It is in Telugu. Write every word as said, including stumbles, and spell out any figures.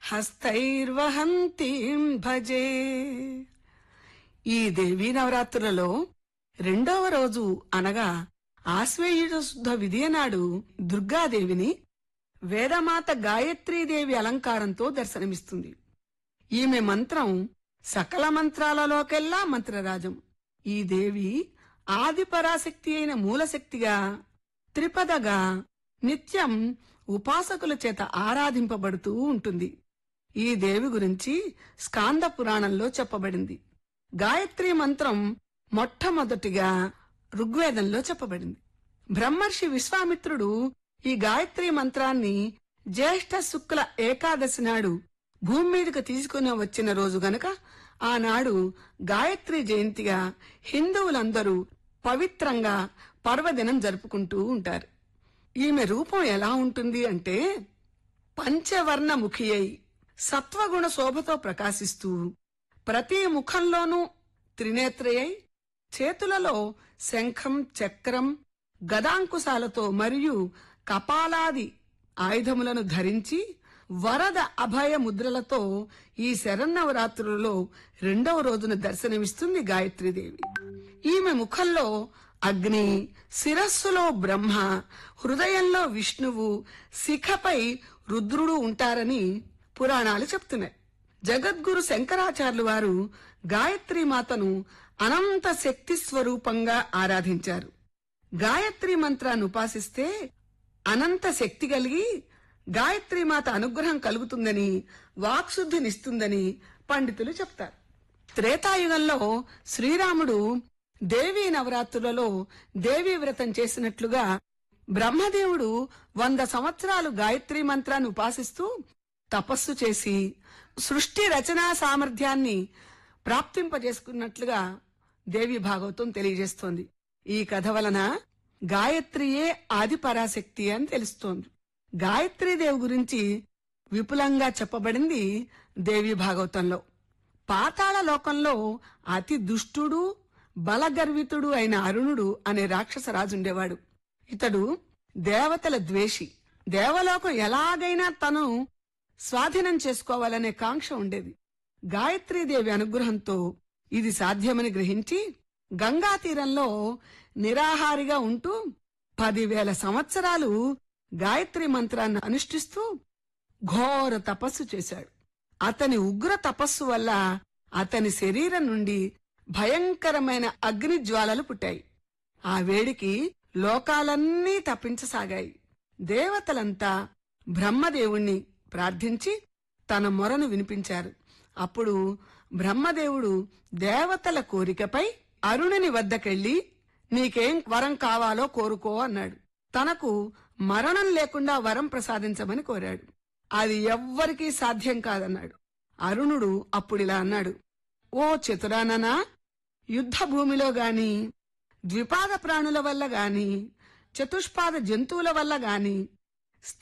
హస్తైర్వహంతీం భజే. ఈ దేవీ నవరాత్రులలో రెండవ రోజు అనగా ఆశ్వయుజ శుద్ధ విదియ నాడు దుర్గాదేవిని వేదమాత గాయత్రీదేవి అలంకారంతో దర్శనమిస్తుంది. ఈమె మంత్రం సకల మంత్రాలలోకెల్లా మంత్రరాజం. ఈ దేవి ఆది పరాశక్తి అయిన మూలశక్తిగా, త్రిపదగా నిత్యం ఉపాసకుల చేత ఆరాధింపబడుతూ ఉంటుంది. ఈ దేవి గురించి స్కాంద పురాణంలో చెప్పబడింది. గాయత్రీ మంత్రం మొట్టమొదటిగా ఋగ్వేదంలో చెప్పబడింది. బ్రహ్మర్షి విశ్వామిత్రుడు ఈ గాయత్రీ మంత్రాన్ని జ్యేష్ఠ శుక్ల ఏకాదశి నాడు భూమి మీదకు తీసుకుని వచ్చిన రోజు గనక ఆనాడు గాయత్రీ జయంతిగా హిందువులందరూ పవిత్రంగా పర్వదినం జరుపుకుంటూ ఉంటారు. ఈమె రూపం ఎలా ఉంటుంది అంటే పంచవర్ణ ముఖి అయి సత్వగుణ శోభతో ప్రకాశిస్తూ ప్రతి ముఖంలోనూ త్రినేత్రయై చేతులలో శంఖం, చక్రం, గదాంకుశాలతో మరియు కపాలాది ఆయుధములను ధరించి వరద అభయ ముద్రలతో ఈ శరన్నవరాత్రులలో రెండవ రోజున దర్శనమిస్తుంది గాయత్రీదేవి. ఈమె ముఖంలో అగ్ని, శిరస్సులో బ్రహ్మ, హృదయంలో విష్ణువు, శిఖపై రుద్రుడు ఉంటారని పురాణాలు చెప్తున్నాయి. జగద్గురు శంకరాచార్యులు వారు గాయత్రీ మాతను అనంత శక్తి స్వరూపంగా ఆరాధించారు. గాయత్రీ మంత్రాన్ని ఉపాసిస్తే అనంత శక్తి కలిగి గాయత్రీ మాత అనుగ్రహం కలుగుతుందని, వాక్శుద్ధినిస్తుందని పండితులు చెప్తారు. త్రేతాయుగంలో శ్రీరాముడు దేవీ నవరాత్రులలో దేవీ వ్రతం చేసినట్లుగా బ్రహ్మదేవుడు వంద సంవత్సరాలు గాయత్రీ మంత్రాన్ని ఉపాసిస్తూ తపస్సు చేసి సృష్టి రచనా సామర్థ్యాన్ని ప్రాప్తింపజేసుకున్నట్లుగా దేవి భాగవతం తెలియజేస్తోంది. ఈ కథ వలన గాయత్రియే ఆది పరాశక్తి అని తెలుస్తోంది. గాయత్రీదేవి గురించి విపులంగా చెప్పబడింది దేవి భాగవతంలో. పాతాళ లోకంలో అతి దుష్టుడు, బలగర్వితుడు అయిన అరుణుడు అనే రాక్షస రాజుండేవాడు. ఇతడు దేవతల ద్వేషి. దేవలోకం ఎలాగైనా తను స్వాధీనం చేసుకోవాలనే కాంక్ష ఉండేది. గాయత్రీదేవి అనుగ్రహంతో ఇది సాధ్యమని గ్రహించి గంగా తీరంలో నిరాహారిగా ఉంటూ పదివేల సంవత్సరాలు గాయత్రీ మంత్రాన్ని అనుష్ఠిస్తూ ఘోర తపస్సు చేశాడు. అతని ఉగ్ర తపస్సు వల్ల అతని శరీరం నుండి భయంకరమైన అగ్ని జ్వాలలు పుట్టాయి. ఆ వేడికి లోకాలన్నీ తప్పించసాగాయి. దేవతలంతా బ్రహ్మదేవుణ్ణి ప్రార్థించి తన మొరను వినిపించారు. అప్పుడు బ్రహ్మదేవుడు దేవతల కోరికపై అరుణుని వద్దకెళ్లి నీకేం వరం కావాలో కోరుకో అన్నాడు. తనకు మరణం లేకుండా వరం ప్రసాదించమని కోరాడు. అది ఎవ్వరికీ సాధ్యం కాదన్నాడు. అరుణుడు అప్పుడిలా అన్నాడు, ఓ చతురాననా, యుద్ధ భూమిలో గాని, ద్విపాద ప్రాణుల వల్ల గాని, చతుష్పాద జంతువుల వల్ల గాని